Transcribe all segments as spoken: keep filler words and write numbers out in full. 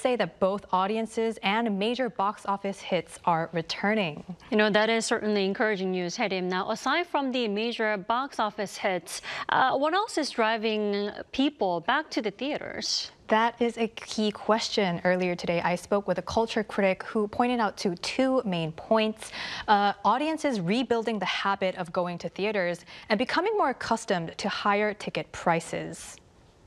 say that both audiences and major box office hits are returning. You know, that is certainly encouraging news, Harim. Now, aside from the major box office hits, uh, what else is driving people back to the theaters? That is a key question. Earlier today, I spoke with a culture critic who pointed out to two main points. Uh, audiences rebuilding the habit of going to theaters and becoming more accustomed to higher ticket prices.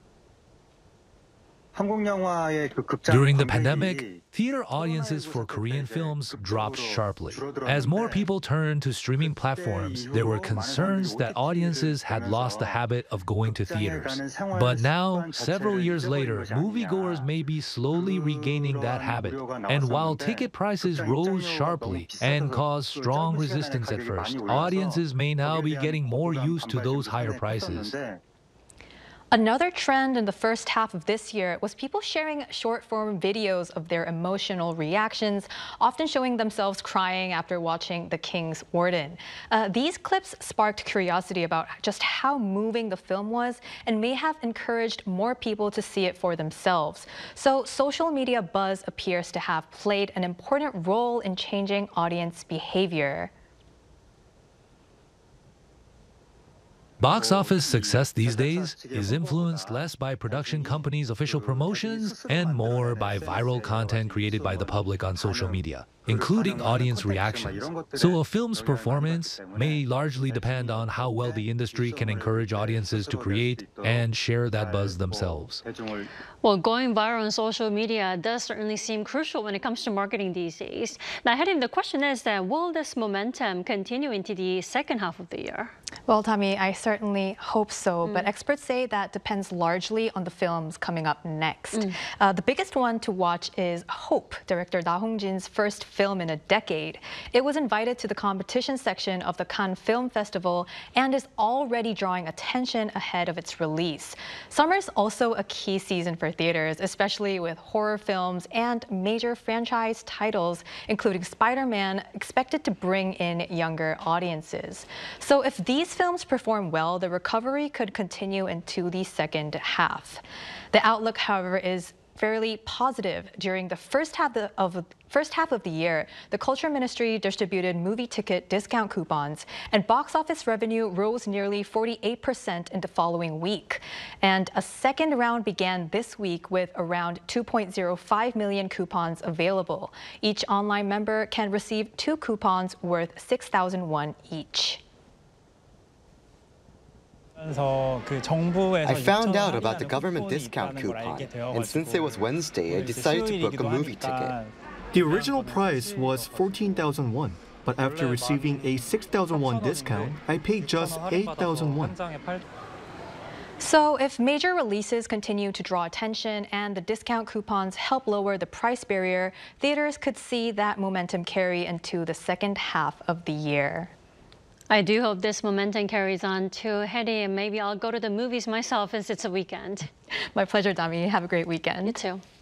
During the pandemic, theater audiences for Korean films dropped sharply. As more people turned to streaming platforms, there were concerns that audiences had lost the habit of going to theaters. But now, several years later, moviegoers may be slowly regaining that habit. And while ticket prices rose sharply and caused strong resistance at first, audiences may now be getting more used to those higher prices. Another trend in the first half of this year was people sharing short-form videos of their emotional reactions, often showing themselves crying after watching The King's Warden. Uh, these clips sparked curiosity about just how moving the film was and may have encouraged more people to see it for themselves. So social media buzz appears to have played an important role in changing audience behavior. Box office success these days is influenced less by production companies' official promotions and more by viral content created by the public on social media, including audience reactions. So a film's performance may largely depend on how well the industry can encourage audiences to create and share that buzz themselves. Well, going viral on social media does certainly seem crucial when it comes to marketing these days. Now, Harim, the question is that will this momentum continue into the second half of the year? Well, Tommy, I certainly hope so, mm. but experts say that depends largely on the films coming up next. Mm. Uh, the biggest one to watch is Hope, director Da Hong-jin's first film in a decade. It was invited to the competition section of the Cannes Film Festival and is already drawing attention ahead of its release. Summer is also a key season for theaters, especially with horror films and major franchise titles, including Spider-Man, expected to bring in younger audiences. So if these films perform well, the recovery could continue into the second half. The outlook, however, is fairly positive. During the first half of the first half of the year, the Culture Ministry distributed movie ticket discount coupons, and box office revenue rose nearly forty-eight percent in the following week. And a second round began this week with around two point zero five million coupons available. Each online member can receive two coupons worth six thousand won each. I found out about the government discount coupon, and since it was Wednesday, I decided to book a movie ticket. The original price was fourteen thousand won, but after receiving a six thousand won discount, I paid just eight thousand won. So if major releases continue to draw attention and the discount coupons help lower the price barrier, theaters could see that momentum carry into the second half of the year. I do hope this momentum carries on to Hedy, and maybe I'll go to the movies myself as it's a weekend. My pleasure, Dami. Have a great weekend. You too.